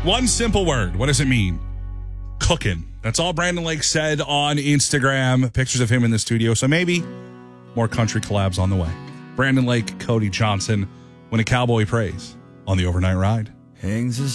One simple word. What does it mean? Cooking. That's all Brandon Lake said on Instagram. Pictures of him in the studio. So maybe more country collabs on the way. Brandon Lake, Cody Johnson, When a Cowboy Prays on the Overnight Ride. Hangs a